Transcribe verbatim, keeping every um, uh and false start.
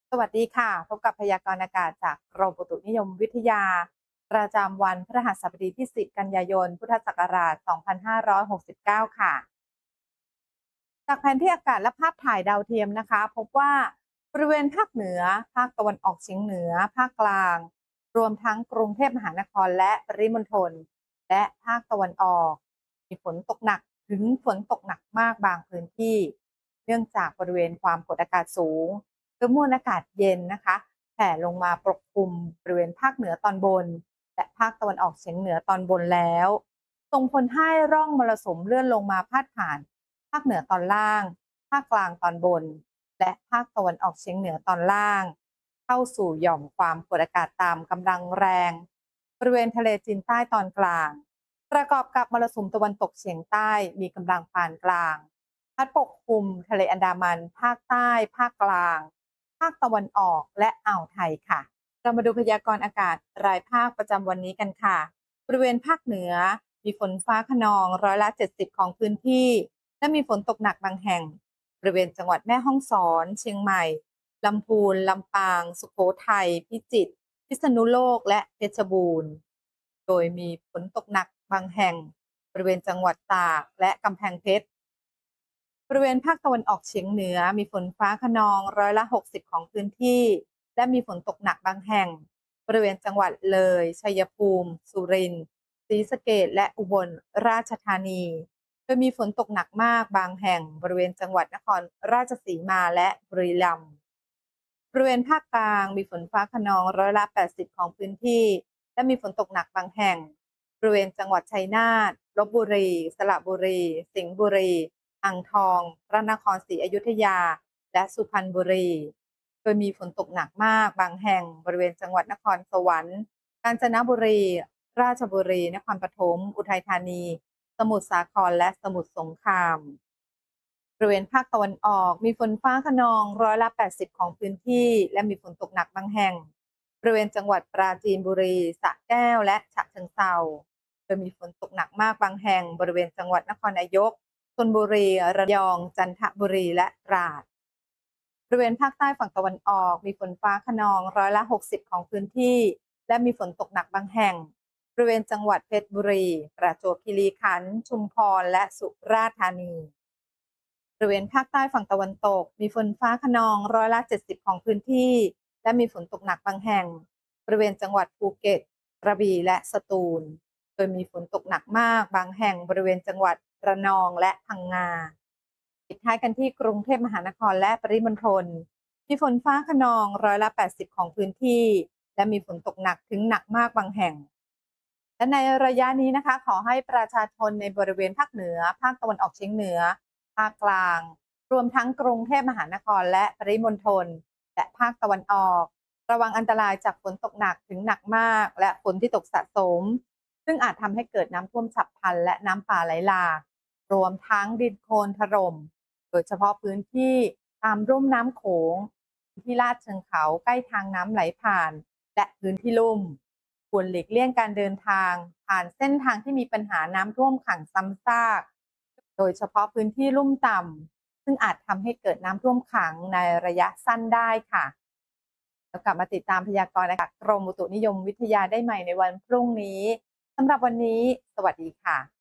สวัสดีค่ะพบกับพยากรณ์อากาศจากกรมอุตุนิยมวิทยาประจำวันพฤหัสบดีที่สิบกันยายนพุทธศักราชสองพันห้าร้อยหกสิบเก้าค่ะจากแผนที่อากาศและภาพถ่ายดาวเทียมนะคะพบว่าบริเวณภาคเหนือภาคตะวันออกเฉียงเหนือภาคกลางรวมทั้งกรุงเทพมหานครและปริมณฑลและภาคตะวันออกมีฝนตกหนักถึงฝนตกหนักมากบางพื้นที่เนื่องจากบริเวณความกดอากาศสูง คือมวลอากาศเย็นนะคะแผ่ลงมาปกคลุมบริเวณภาคเหนือตอนบนและภาคตะวันออกเฉียงเหนือตอนบนแล้วส่งผลให้ร่องมรสุมเลื่อนลงมาพาดผ่านภาคเหนือตอนล่างภาคกลางตอนบนและภาคตะวันออกเฉียงเหนือตอนล่างเข้าสู่หย่อมความกดอากาศต่ำกำลังแรงบริเวณทะเลจีนใต้ตอนกลางประกอบกับมรสุมตะวันตกเฉียงใต้มีกำลังปานกลางพัดปกคลุมทะเลอันดามันภาคใต้ภาคกลาง ภาคตะวันออกและอ่าวไทยค่ะ เรามาดูพยากรณ์อากาศรายภาคประจำวันนี้กันค่ะ บริเวณภาคเหนือมีฝนฟ้าคะนองร้อยละเจ็ดสิบของพื้นที่และมีฝนตกหนักบางแห่งบริเวณจังหวัดแม่ฮ่องสอนเชียงใหม่ลำพูนลำปางสุโขทัยพิจิตรพิษณุโลกและเพชรบูรณ์โดยมีฝนตกหนักบางแห่งบริเวณจังหวัดตากและกำแพงเพชร บริเวณภาคตะวันออกเฉียงเหนือมีฝนฟ้าคะนองร้อยละหกสิบของพื้นที่และมีฝนตกหนักบางแห่งบริเวณจังหวัดเลยชัยภูมิสุรินทร์ศรีสะเกษและอุบลราชธานีโดยมีฝนตกหนักมากบางแห่งบริเวณจังหวัดนครราชสีมาและบุรีรัมย์บริเวณภาคกลางมีฝนฟ้าคะนองร้อยละแปดสิบของพื้นที่และมีฝนตกหนักบางแห่งบริเวณจังหวัดชัยนาทลบบุรีสระบุรีสิงห์บุรีอ่างทองพระนครศรีอยุธยาและสุพรรณบุรีโดยมีฝนตกหนักมากบางแห่งบริเวณจังหวัดนครสวรรค์กาญจนบุรีราชบุรีนครปฐมอุทัยธานีสมุทรสาครและสมุทรสงครามบริเวณภาคตะวันออกมีฝนฟ้าคะนองร้อยละแปดสิบของพื้นที่และมีฝนตกหนักบางแห่งบริเวณจังหวัดปราจีนบุรีสระแก้วและฉะเชิงเทราโดยมีฝนตกหนักมากบางแห่งบริเวณจังหวัดนครนายกชลบุรีระยองจันทบุรีและตราดบริเวณภาคใต้ฝั่งตะวันออกมีฝนฟ้าคะนองร้อยละหกสิบของพื้นที่และมีฝนตกหนักบางแห่งบริเวณจังหวัดเพชรบุรีประจวบคีรีขันธ์ชุมพรและสุราษฎร์ธานีบริเวณภาคใต้ฝั่งตะวันตกมีฝนฟ้าคะนองร้อยละเจ็ดสิบของพื้นที่และมีฝนตกหนักบางแห่งบริเวณจังหวัดภูเก็ตกระบี่และสตูลโดยมีฝนตกหนักมากบางแห่งบริเวณจังหวัดระนองและพังงาปิดท้ายกันที่กรุงเทพมหานครและปริมณฑลมีฝนฟ้าคะนองร้อยละแปดสิบของพื้นที่และมีฝนตกหนักถึงหนักมากบางแห่งและในระยะนี้นะคะขอให้ประชาชนในบริเวณภาคเหนือภาคตะวันออกเฉียงเหนือภาคกลางรวมทั้งกรุงเทพมหานครและปริมณฑลและภาคตะวันออกระวังอันตรายจากฝนตกหนักถึงหนักมากและฝนที่ตกสะสมซึ่งอาจทำให้เกิดน้ำท่วมฉับพลันและน้ำป่าไหลหลากรวมทั้งดินโคลนถล่มโดยเฉพาะพื้นที่ตามรุ่มน้ำโขงที่ลาดเชิงเขาใกล้ทางน้ำไหลผ่านและพื้นที่ลุ่มควรหลีกเลี่ยงการเดินทางผ่านเส้นทางที่มีปัญหาน้ำท่วมขังซ้ำซากโดยเฉพาะพื้นที่ลุ่มต่ำซึ่งอาจทำให้เกิดน้ำท่วมขังในระยะสั้นได้ค่ะแล้วกลับมาติดตามพยากรณ์อากาศกรมอุตุนิยมวิทยาได้ใหม่ในวันพรุ่งนี้สำหรับวันนี้สวัสดีค่ะ